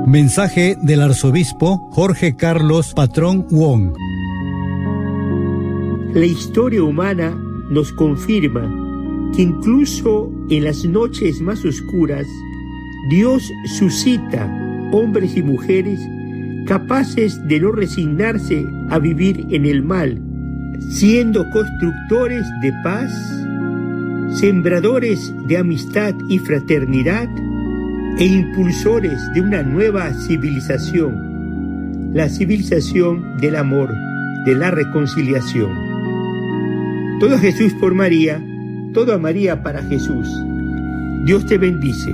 Mensaje del arzobispo Jorge Carlos Patrón Wong. La historia humana nos confirma que incluso en las noches más oscuras, Dios suscita hombres y mujeres capaces de no resignarse a vivir en el mal, siendo constructores de paz, sembradores de amistad y fraternidad e impulsores de una nueva civilización, la civilización del amor, de la reconciliación. Todo a Jesús por María, todo a María para Jesús. Dios te bendice.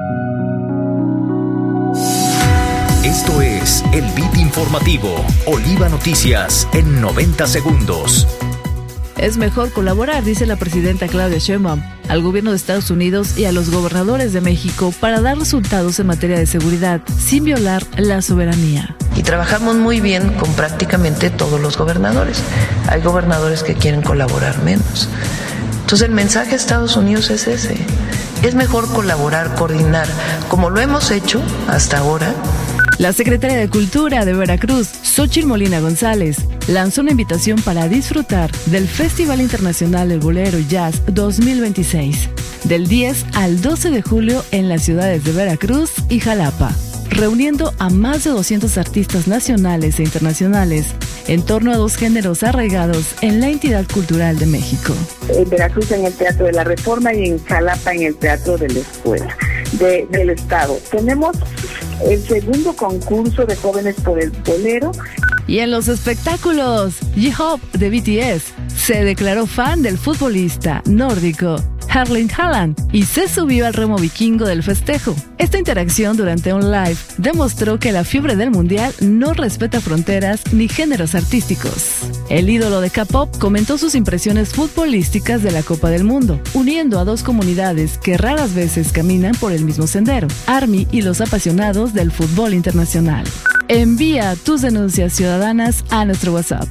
Esto es el Beat Informativo, Oliva Noticias en 90 segundos. Es mejor colaborar, dice la presidenta Claudia Sheinbaum, al gobierno de Estados Unidos y a los gobernadores de México para dar resultados en materia de seguridad sin violar la soberanía. Y trabajamos muy bien con prácticamente todos los gobernadores. Hay gobernadores que quieren colaborar menos. Entonces el mensaje a Estados Unidos es ese. Es mejor colaborar, coordinar, como lo hemos hecho hasta ahora. La secretaria de Cultura de Veracruz, Xóchitl Molina González, lanzó una invitación para disfrutar del Festival Internacional del Bolero y Jazz 2026, del 10 al 12 de julio en las ciudades de Veracruz y Jalapa, reuniendo a más de 200 artistas nacionales e internacionales en torno a dos géneros arraigados en la entidad cultural de México. En Veracruz en el Teatro de la Reforma y en Jalapa en el Teatro de la Escuela del Estado. Tenemos el segundo concurso de jóvenes por el bolero. Y en los espectáculos, J-Hope de BTS se declaró fan del futbolista nórdico Erling Haaland y se subió al remo vikingo del festejo. Esta interacción durante un live demostró que la fiebre del mundial no respeta fronteras ni géneros artísticos. El ídolo de K-pop comentó sus impresiones futbolísticas de la Copa del Mundo, uniendo a dos comunidades que raras veces caminan por el mismo sendero, ARMY y los apasionados del fútbol internacional. Envía tus denuncias ciudadanas a nuestro WhatsApp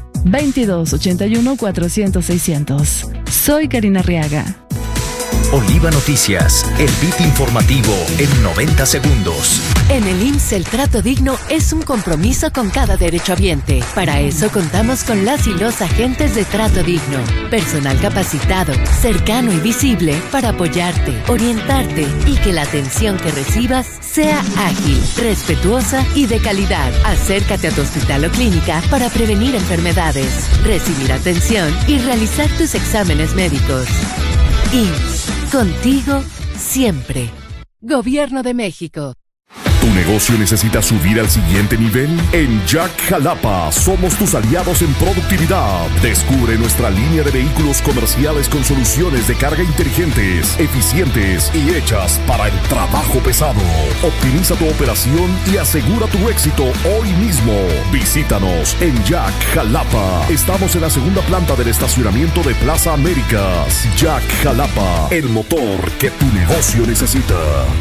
2281 400 600. Soy Karina Arriaga. Oliva Noticias, el beat informativo en 90 segundos. En el IMSS el trato digno es un compromiso con cada derechohabiente. Para eso contamos con las y los agentes de trato digno. Personal capacitado, cercano y visible para apoyarte, orientarte y que la atención que recibas sea ágil, respetuosa y de calidad. Acércate a tu hospital o clínica para prevenir enfermedades, recibir atención y realizar tus exámenes médicos. IMSS, contigo siempre. Gobierno de México. ¿Tu negocio necesita subir al siguiente nivel? En Jack Jalapa somos tus aliados en productividad. Descubre nuestra línea de vehículos comerciales con soluciones de carga inteligentes, eficientes y hechas para el trabajo pesado. Optimiza tu operación y asegura tu éxito hoy mismo. Visítanos en Jack Jalapa. Estamos en la segunda planta del estacionamiento de Plaza Américas. Jack Jalapa, el motor que tu negocio necesita.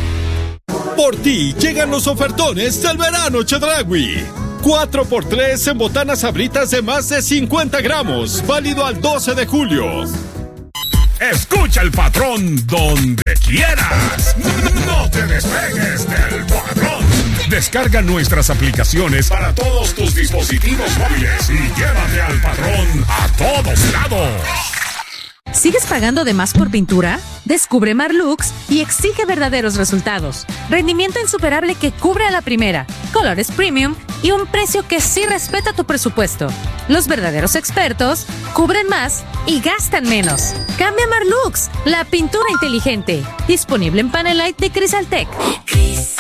Por ti llegan los ofertones del verano Chedraui. 4x3 en botanas Sabritas de más de 50 gramos. Válido al 12 de julio. Escucha el patrón donde quieras. No te despegues del patrón. Descarga nuestras aplicaciones para todos tus dispositivos móviles y llévate al patrón a todos lados. ¿Sigues pagando de más por pintura? Descubre Marlux y exige verdaderos resultados. Rendimiento insuperable que cubre a la primera, colores premium y un precio que sí respeta tu presupuesto. Los verdaderos expertos cubren más y gastan menos. Cambia Marlux, la pintura inteligente. Disponible en Panelite de Crisaltec.